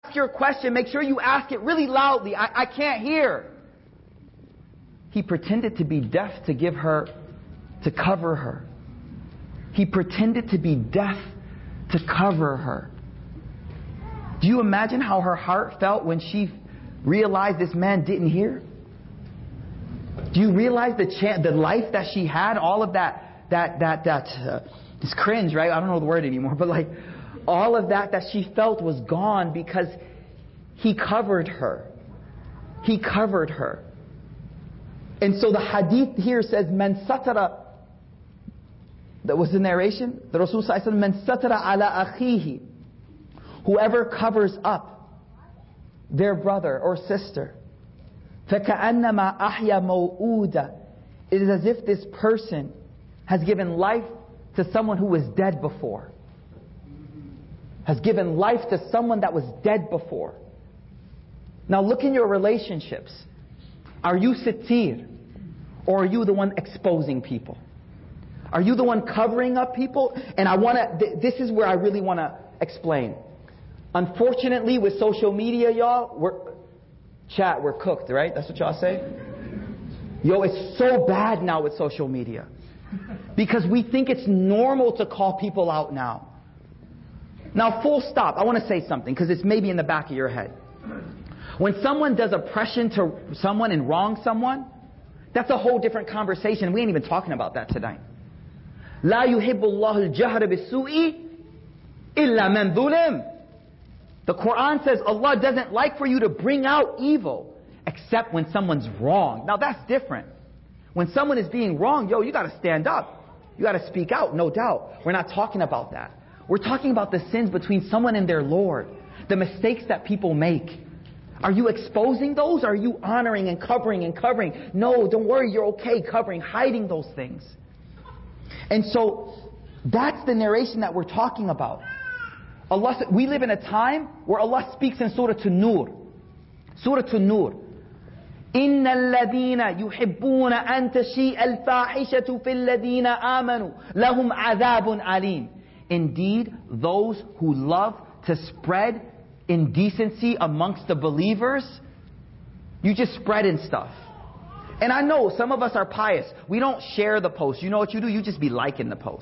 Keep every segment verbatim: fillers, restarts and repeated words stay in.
your question, make sure you ask it really loudly. I, I can't hear. He pretended to be deaf to give her, to cover her. He pretended to be deaf to cover her. Do you imagine how her heart felt when she realized this man didn't hear? Do you realize the chance, the life that she had, all of that, that, that, that, uh, it's cringe, right? I don't know the word anymore, but like, all of that that she felt was gone because he covered her. He covered her. And so the hadith here says, Man satara, that was the narration, the Rasul sallallahu alaihi wasallam, Man satara ala akhihi, whoever covers up their brother or sister, فَكَأَنَّمَا أَحْيَا مَوْءُودًا, it is as if this person has given life to someone who was dead before. Has given life to someone that was dead before. Now look in your relationships. Are you sitir? Or are you the one exposing people? Are you the one covering up people? And I want to, th- this is where I really want to explain. Unfortunately, with social media, y'all, we're, chat, we're cooked, right? That's what y'all say? Yo, it's so bad now with social media. Because we think it's normal to call people out now. Now, full stop. I want to say something because it's maybe in the back of your head. When someone does oppression to someone and wrongs someone, that's a whole different conversation. We ain't even talking about that tonight. لا يحب الله الجهر بالسوء إلا من ظلم. The Quran says Allah doesn't like for you to bring out evil except when someone's wrong. Now that's different. When someone is being wrong, yo, you got to stand up. You got to speak out, no doubt. We're not talking about that. We're talking about the sins between someone and their Lord. The mistakes that people make. Are you exposing those? Or are you honoring and covering and covering? No, don't worry, you're okay covering, hiding those things. And so, that's the narration that we're talking about. Allah, we live in a time where Allah speaks in Surah An-Nur. Surah An-Nur. إِنَّ الَّذِينَ يُحِبُّونَ أَن تَشِيءَ الْفَاحِشَةُ فِي الَّذِينَ آمَنُوا لَهُمْ عَذَابٌ عَلِيمٌ. Indeed, those who love to spread indecency amongst the believers, you just spreading stuff. And I know some of us are pious. We don't share the post. You know what you do? You just be liking the post.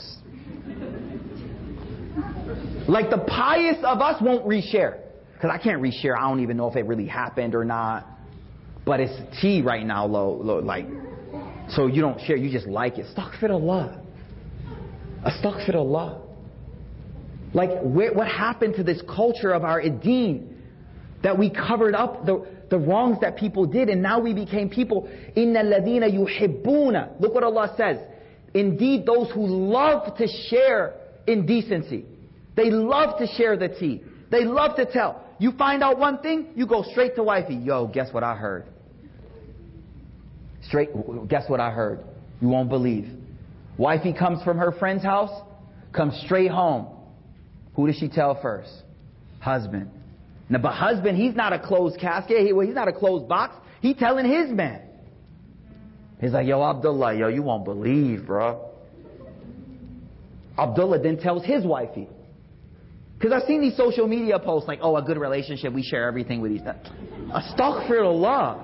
Like the pious of us won't reshare. Because I can't reshare. I don't even know if it really happened or not. But it's tea right now, low, low, like. So you don't share. You just like it. Astaghfirullah. Astaghfirullah. Like, where, what happened to this culture of our deen? That we covered up the, the wrongs that people did, and now we became people. Inna alladhina yuhibbuna. Look what Allah says. Indeed, those who love to share indecency. They love to share the tea. They love to tell. You find out one thing, you go straight to wifey. Yo, guess what I heard? Straight, guess what I heard? You won't believe. Wifey comes from her friend's house, comes straight home. Who does she tell first? Husband. Now, but husband, he's not a closed casket. He, well, he's not a closed box. He's telling his man. He's like, yo, Abdullah, yo, you won't believe, bro. Abdullah then tells his wifey. Because I've seen these social media posts like, oh, a good relationship, we share everything with each other. Astaghfirullah.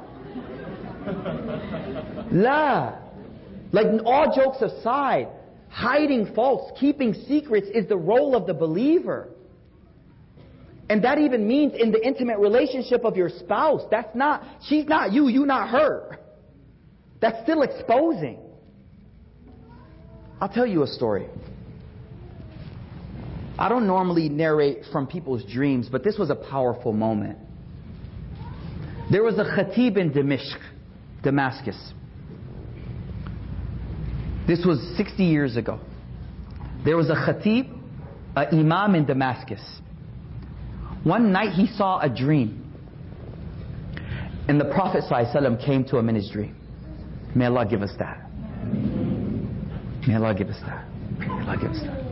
La. Like, all jokes aside, hiding faults, keeping secrets is the role of the believer. And that even means in the intimate relationship of your spouse. That's not, she's not you, you not her. That's still exposing. I'll tell you a story. I don't normally narrate from people's dreams, but this was a powerful moment. There was a khatib in Damascus. Damascus. This was sixty years ago. There was a khatib, an imam in Damascus. One night he saw a dream. And the Prophet ﷺ came to him in his dream. May Allah give us that. May Allah give us that. May Allah give us that.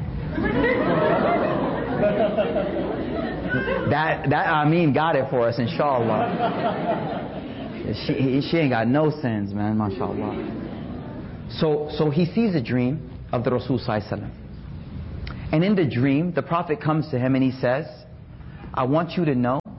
That, that Ameen got it for us, inshallah. She, she ain't got no sins, man, mashallah. So, so he sees a dream of the Rasul sallallahu alaihi wasallam. And in the dream, the Prophet comes to him and he says, I want you to know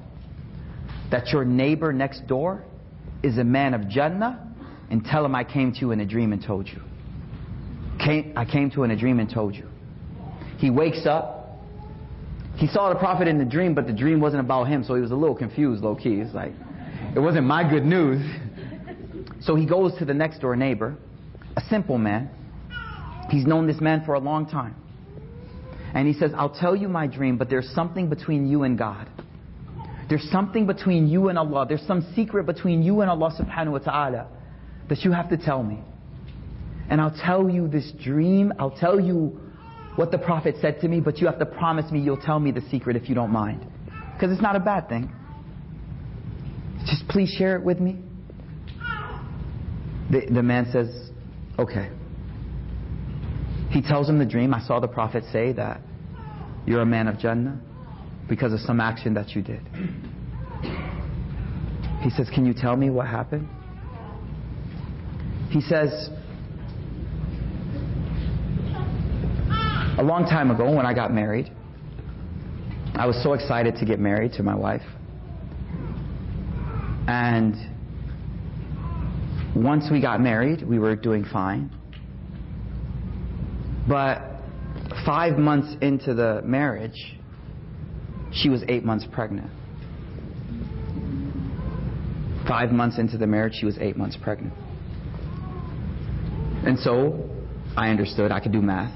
that your neighbor next door is a man of Jannah, and tell him I came to you in a dream and told you. Came, I came to you in a dream and told you. He wakes up. He saw the Prophet in the dream, but the dream wasn't about him, so he was a little confused, low-key. It's like, it wasn't my good news. So he goes to the next door neighbor, a simple man. He's known this man for a long time. And he says, I'll tell you my dream, but there's something between you and God. There's something between you and Allah. There's some secret between you and Allah subhanahu wa ta'ala that you have to tell me. And I'll tell you this dream. I'll tell you what the Prophet said to me, but you have to promise me you'll tell me the secret if you don't mind. Because it's not a bad thing. Just please share it with me. The, the man says, okay. He tells him the dream. I saw the Prophet say that you're a man of Jannah because of some action that you did. He says, can you tell me what happened? He says, a long time ago when I got married, I was so excited to get married to my wife. And once we got married, we were doing fine. But five months into the marriage, she was eight months pregnant. Five months into the marriage, she was eight months pregnant. And so, I understood I could do math.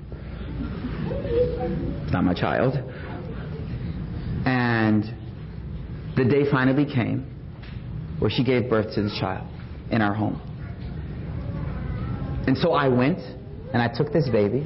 It's not my child. And the day finally came where she gave birth to this child in our home. And so I went and I took this baby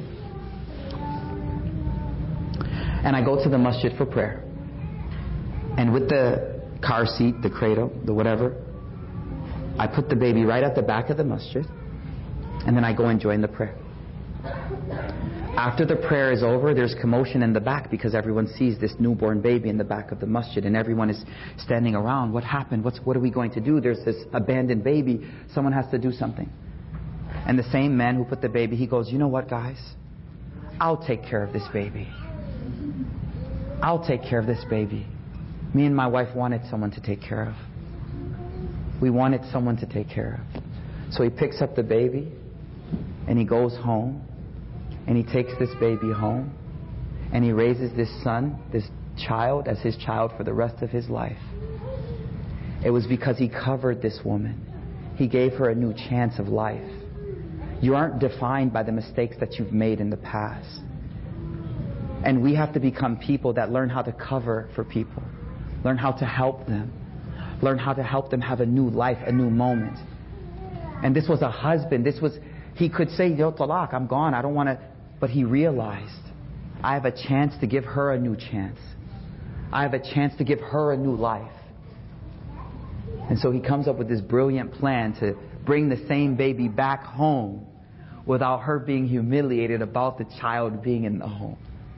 and I go to the masjid for prayer. And with the car seat, the cradle, the whatever, I put the baby right at the back of the masjid, and then I go and join the prayer. After the prayer is over, there's commotion in the back because everyone sees this newborn baby in the back of the masjid, and everyone is standing around. What happened? What's, what are we going to do? There's this abandoned baby. Someone has to do something. And the same man who put the baby, he goes, you know what, guys? I'll take care of this baby. I'll take care of this baby. Me and my wife wanted someone to take care of. We wanted someone to take care of. So he picks up the baby and he goes home and he takes this baby home and he raises this son, this child, as his child for the rest of his life. It was because he covered this woman. He gave her a new chance of life. You aren't defined by the mistakes that you've made in the past. And we have to become people that learn how to cover for people. Learn how to help them. Learn how to help them have a new life, a new moment. And this was a husband. This was, he could say, yo, talaq, I'm gone. I don't want to. But he realized, I have a chance to give her a new chance. I have a chance to give her a new life. And so he comes up with this brilliant plan to bring the same baby back home without her being humiliated about the child being in the home.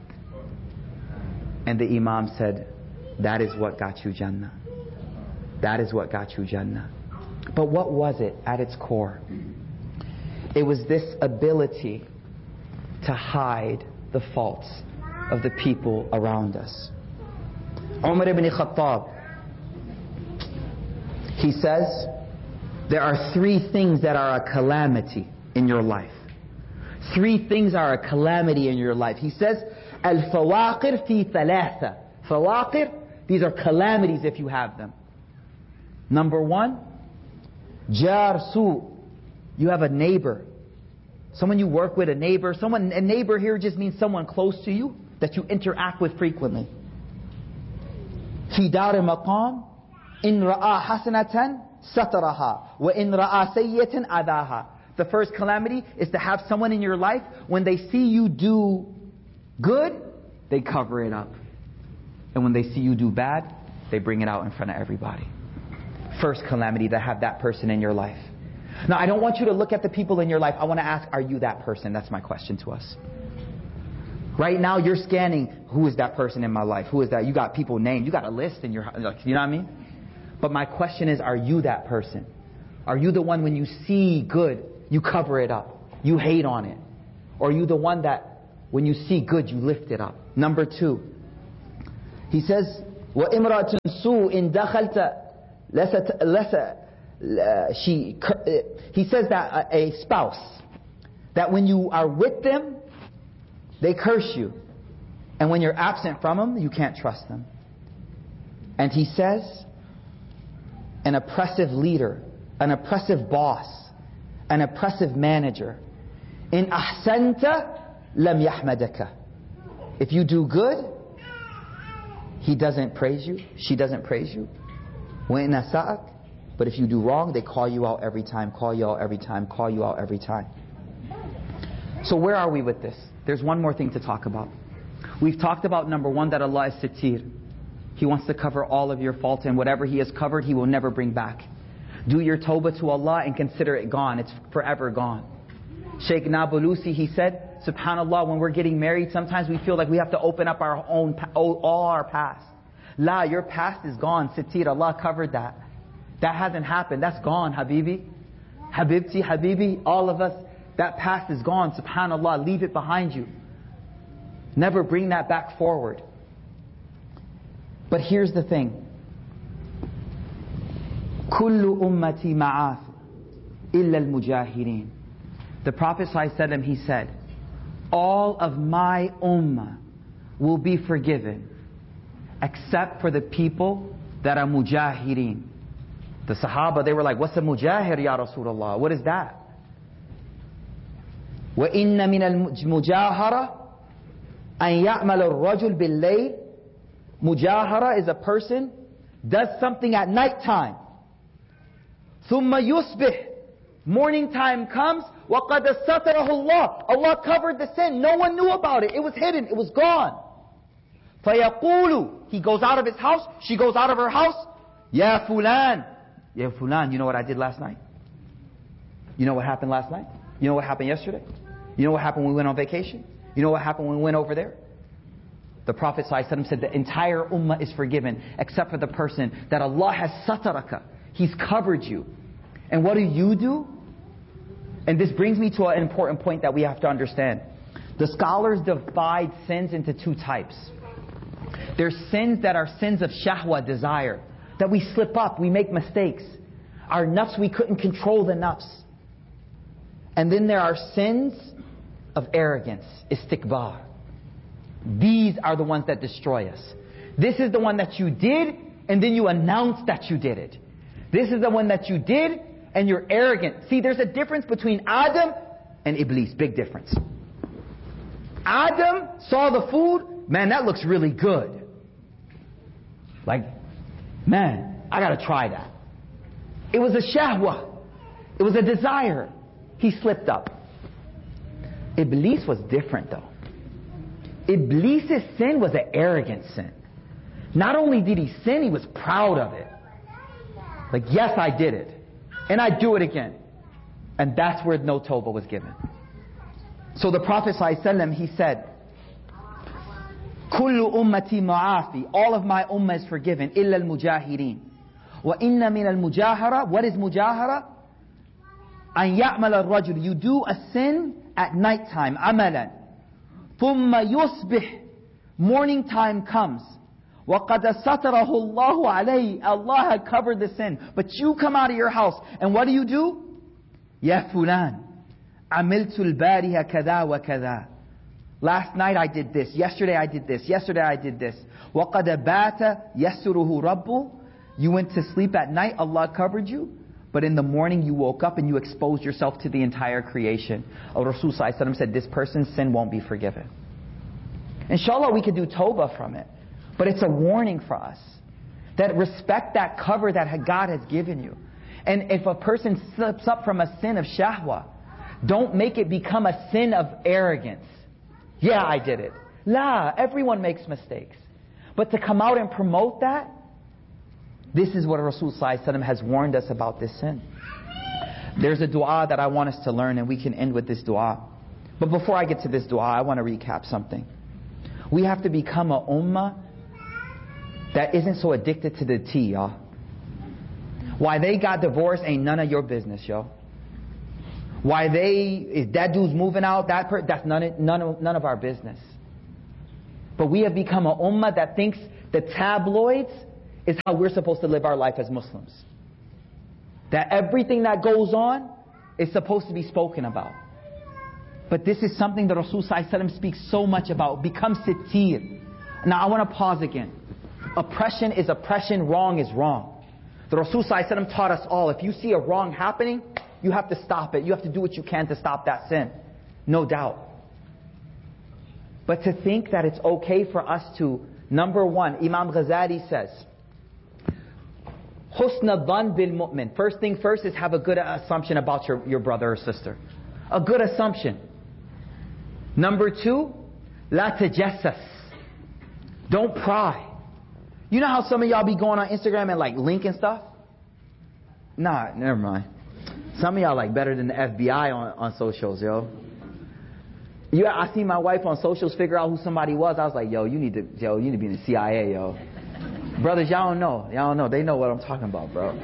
And the Imam said, that is what got you Jannah. That is what got you Jannah. But what was it at its core? It was this ability to hide the faults of the people around us. Umar ibn Khattab, he says, there are three things that are a calamity in your life. Three things are a calamity in your life. He says, Al-fawaqir fi thalatha. Fawaqir, these are calamities if you have them. Number one, jar su. You have a neighbor. Someone you work with, a neighbor. Someone, a neighbor here just means someone close to you that you interact with frequently. Fi dar maqam, in ra'a hasanatan sataraha, wa in ra'a sayyi'atan adaha. The first calamity is to have someone in your life, when they see you do good, they cover it up. And when they see you do bad, they bring it out in front of everybody. First calamity, to have that person in your life. Now, I don't want you to look at the people in your life. I want to ask, are you that person? That's my question to us. Right now, you're scanning, who is that person in my life? Who is that? You got people named. You got a list in your, like, you know what I mean? But my question is, are you that person? Are you the one when you see good, you cover it up, you hate on it? Or are you the one that when you see good, you lift it up? Number two, he says, وَإِمْرَأَةٌ سُوءٍ دَخَلْتَ لَسَ لَسَ she he says that a spouse, that when you are with them, they curse you. And when you're absent from them, you can't trust them. And he says, an oppressive leader, an oppressive boss, an oppressive manager, in ahsanta lam yahmadaka. If you do good, he doesn't praise you, she doesn't praise you. Wa in asa'ak, but if you do wrong, they call you out every time, call you out every time, call you out every time. So where are we with this? There's one more thing to talk about. We've talked about, number one, that Allah is Sitir. He wants to cover all of your faults, and whatever He has covered, He will never bring back. Do your tawbah to Allah and consider it gone. It's forever gone. Sheikh Nabulusi, he said, subhanallah, when we're getting married, sometimes we feel like we have to open up our own, all our past. La, your past is gone. Sitir, Allah covered that. That hasn't happened. That's gone, Habibi. Habibti, Habibi, all of us, that past is gone. Subhanallah, leave it behind you. Never bring that back forward. But here's the thing. Kullu ummati ma'af illa al-mujahirin. The Prophet ﷺ, he said, all of my ummah will be forgiven except for the people that are mujahirin. The Sahaba, they were like, what's a mujahir, ya Rasulullah? What is that? وَإِنَّ مِنَ الْمُجَاهَرَةِ أَنْ يَعْمَلَ الرَّجُلْ بِاللَّيْلِ. Mujahara is a person does something at night time. ثُمَّ يُصْبِحْ. Morning time comes, وَقَدْ سَتَرَهُ اللَّهُ. Allah covered the sin. No one knew about it. It was hidden. It was gone. فَيَقُولُ. He goes out of his house. She goes out of her house. Ya fulan. Ya fulan, you know what I did last night? You know what happened last night? You know what happened yesterday? You know what happened when we went on vacation? You know what happened when we went over there? The Prophet ﷺ said the entire ummah is forgiven except for the person that Allah has sataraka. He's covered you. And what do you do? And this brings me to an important point that we have to understand. The scholars divide sins into two types. There's sins that are sins of shahwa, desire. That we slip up, we make mistakes. Our nafs, we couldn't control the nafs. And then there are sins of arrogance, istikbar. These are the ones that destroy us. This is the one that you did, and then you announced that you did it. This is the one that you did, and you're arrogant. See, there's a difference between Adam and Iblis. Big difference. Adam saw the food, man, that looks really good. Like, man, I gotta try that. It was a shahwa. It was a desire. He slipped up. Iblis was different though. Iblis' sin was an arrogant sin. Not only did he sin, he was proud of it. Like, yes, I did it. And I do it again. And that's where no tawbah was given. So the Prophet ﷺ, he said, Kullu ummati ma'afi. All of my ummah is forgiven. Illa al-mujahirin. Wa inna min al-mujahara. What is mujahara? An ya'mal al-rajul. You do a sin at night time. Amalan. Thumma yusbih. Morning time comes. وَقَدْ سَتَرَهُ اللَّهُ عَلَيْهِ. Allah had covered the sin. But you come out of your house. And what do you do? Ya fulan. عَمِلْتُ الْبَارِهَ كَذَا وَكَذَا. Last night I did this. Yesterday I did this. Yesterday I did this. وَقَدْ بَاتَ يَسُّرُهُ رَبُّ. You went to sleep at night. Allah covered you. But in the morning you woke up and you exposed yourself to the entire creation. Rasul Sallallahu Alaihi Wasallam said this person's sin won't be forgiven. Inshallah we could do tawbah from it. But it's a warning for us. That respect that cover that God has given you. And if a person slips up from a sin of shahwa, don't make it become a sin of arrogance. Yeah, I did it. La, everyone makes mistakes. But to come out and promote that, this is what Rasul Sallallahu Alaihi Wasallam has warned us about this sin. There's a dua that I want us to learn, and we can end with this dua. But before I get to this dua, I want to recap something. We have to become a ummah that isn't so addicted to the tea, y'all. Why they got divorced ain't none of your business, yo. Why they, if that dude's moving out, that per, that's none of, none, of, none of our business. But we have become a ummah that thinks The tabloids is how we're supposed to live our life as Muslims. That everything that goes on is supposed to be spoken about. But this is something that Rasul Sallallahu Alaihi Wasallam speaks so much about. Become sitir. Now I want to pause again. Oppression is oppression, wrong is wrong. The Rasul Sallallahu Alaihi Wasallam taught us all, if you see a wrong happening, you have to stop it. You have to do what you can to stop that sin. No doubt. But to think that it's okay for us to, number one, Imam Ghazali says, Husna dhan bil mu'min. First thing first is have a good assumption about your, your brother or sister. A good assumption. Number two, la tajassas. Don't pry. You know how some of y'all be going on Instagram and like link and stuff? Nah, never mind. Some of y'all like better than the F B I on, on socials, yo. You, I seen my wife on socials figure out who somebody was. I was like, yo, you need to, yo, you need to be in the C I A, yo. Brothers, y'all don't know. Y'all don't know. They know what I'm talking about, bro.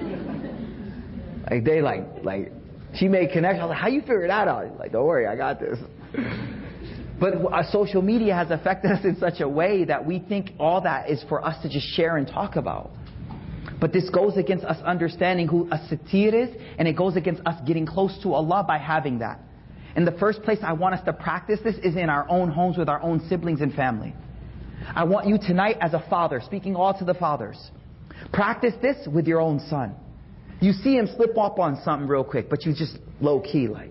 Like, they like, like, she made connections. I was like, how you figure that out? Like, don't worry, I got this. But our social media has affected us in such a way that we think all that is for us to just share and talk about. But this goes against us understanding who a satir is, and it goes against us getting close to Allah by having that. In the first place, I want us to practice this is in our own homes with our own siblings and family. I want you tonight as a father, speaking all to the fathers, practice this with your own son. You see him slip up on something real quick, but you just low key like,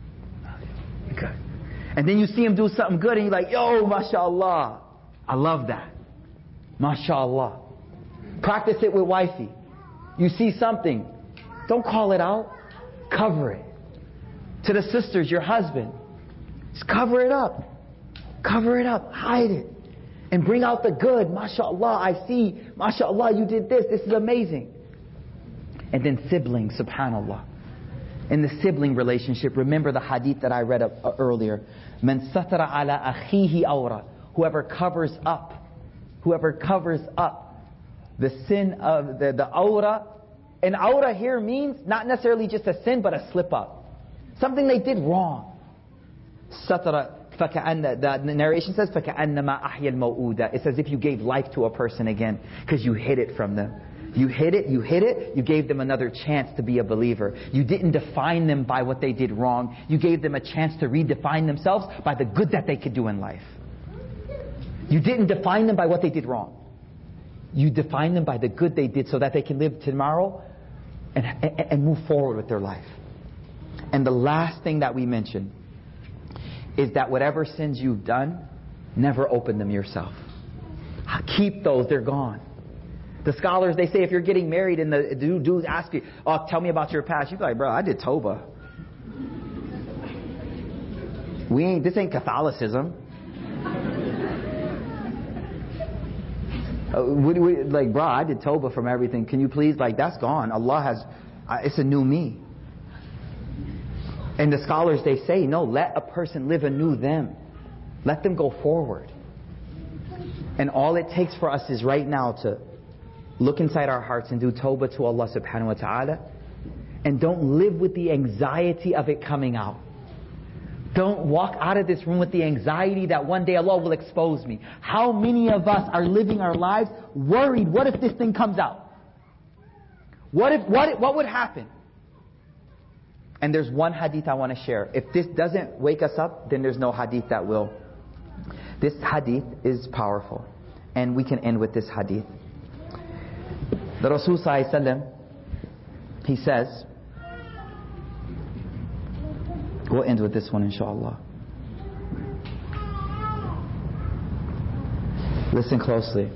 okay. And then you see him do something good and you're like, yo, mashallah. I love that. Mashallah. Practice it with wifey. You see something, don't call it out, cover it. To the sisters, your husband, just cover it up. Cover it up, hide it. And bring out the good. MashaAllah, I see. MashaAllah, you did this. This is amazing. And then siblings, subhanAllah. In the sibling relationship, remember the hadith that I read up, uh, earlier. Man satara ala akhihi awra. Whoever covers up. Whoever covers up the sin of the, the awra. And awra here means not necessarily just a sin, but a slip up. Something they did wrong. Satara. The narration says, فَكَأَنَّمَا أَحْيَا الْمَوْءُودَ. It's as if you gave life to a person again, because you hid it from them. You hid it, you hid it, you gave them another chance to be a believer. You didn't define them by what they did wrong. You gave them a chance to redefine themselves by the good that they could do in life. You didn't define them by what they did wrong. You defined them by the good they did so that they can live tomorrow and, and, and move forward with their life. And the last thing that we mentioned is that whatever sins you've done, never open them yourself. Keep those, they're gone. The scholars, they say if you're getting married and the dude, dudes ask you, oh, tell me about your past, you'd be like, bro, I did Tawbah. We ain't, this ain't Catholicism. uh, we, we, like, bro, I did Tawbah from everything. Can you please, like, that's gone. Allah has, uh, it's a new me. And the scholars, they say, no, let a person live anew them. Let them go forward. And all it takes for us is right now to look inside our hearts and do tawbah to Allah subhanahu wa ta'ala. And don't live with the anxiety of it coming out. Don't walk out of this room with the anxiety that one day Allah will expose me. How many of us are living our lives worried, what if this thing comes out? What if, what, what would happen? And there's one hadith I want to share. If this doesn't wake us up, then there's no hadith that will. This hadith is powerful. And we can end with this hadith. The Rasul Sallallahu Alaihi Wasallam, he says, we'll end with this one inshallah. Listen closely.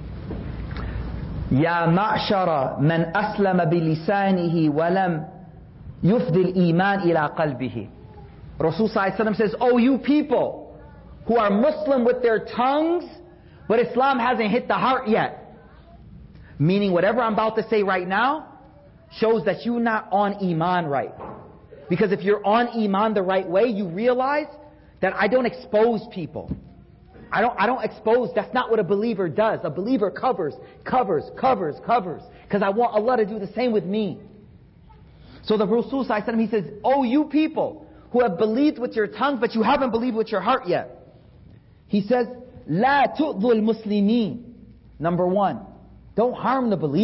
Ya ma'shara man aslama bilisanihi walam yufdi al-iman ila qalbihi. Rasul Sallallahu Alaihi Wasallam says, oh you people who are Muslim with their tongues, but Islam hasn't hit the heart yet. Meaning whatever I'm about to say right now shows that you're not on Iman right. Because if you're on Iman the right way, you realize that I don't expose people. I don't, I don't expose, that's not what a believer does. A believer covers, covers, covers, covers. Because I want Allah to do the same with me. So the Rasul Sallallahu Alaihi Wasallam, he says, oh you people who have believed with your tongue, but you haven't believed with your heart yet. He says, لا تؤذوا المسلمين. Number one, don't harm the believer.